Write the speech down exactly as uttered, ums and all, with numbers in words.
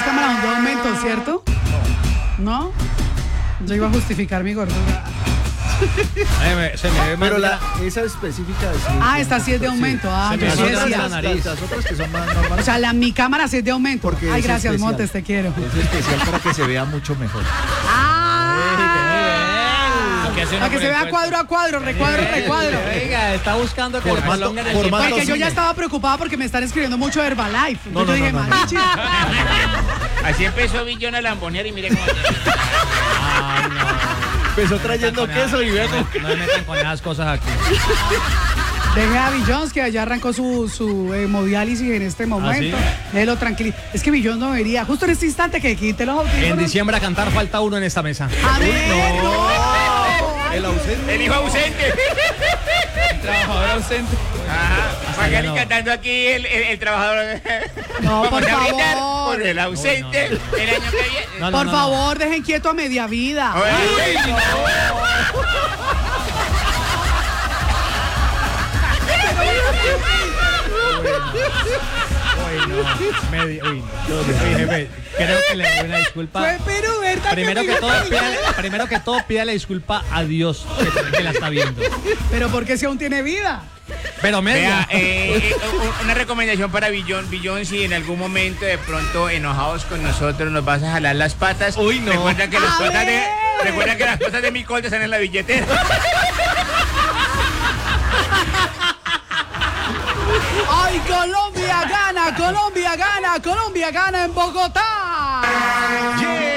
cámara son de aumento, ¿cierto? No. Yo iba a justificar mi gordura. Ay, me- se me ve más Pero la, la- esa específica es... Ah, esta sí es de aumento. Ah, Se me yo ve sí más decía. grande la las, nariz. las otras que son más O normales. sea, la, mi cámara sí es de aumento. Porque Ay, es gracias, especial. Montes, te quiero. Es especial para que se vea mucho mejor. Ah, ¿Qué hace uno para que con se el vea cuerpo? cuadro a cuadro, recuadro a recuadro. Oiga, está buscando que le Formato- prolonguen el formato- tiempo. Porque yo ya cine. estaba preocupada porque me están escribiendo mucho Herbalife. No, Entonces yo no, dije, no, no. Marichi. Así empezó Billón a lambonear y mire cómo... Ay, no. Empezó trayendo queso y luego... No me metan con esas cosas aquí. Deje a Billions que allá arrancó su, su hemodiálisis en este momento. Déjelo tranquilo. Es que Billions no debería, justo en este instante que quite los audífonos. En diciembre a cantar falta uno en esta mesa. A ver, no. El ausente. El hijo ausente. Trabajador ausente. Ajá. Magali no. cantando aquí el, el, el trabajador. No, Vamos por a brindar favor. por el ausente No, no, el año que viene. No, no, Por no, favor, dejen quieto a media vida. Ay, no. Uy, no. Medio, uy, no. Uy, jefe, creo que le doy una disculpa. Fue Perú, ¿verdad? Primero que me todo, dijo? pídale, primero que todo, pídale disculpa a Dios que, que la está viendo. Pero porque si aún tiene vida. Pero media. Vea, eh, eh, un- una recomendación para Billón. Billón, si en algún momento de pronto enojados con nosotros nos vas a jalar las patas. Uy, no. Recuerda que las A cosas de, ver. recuerda que las cosas de mi colta están en la billetera. ¡Ay, Colombia gana! ¡Colombia gana! ¡Colombia gana en Bogotá! Yeah.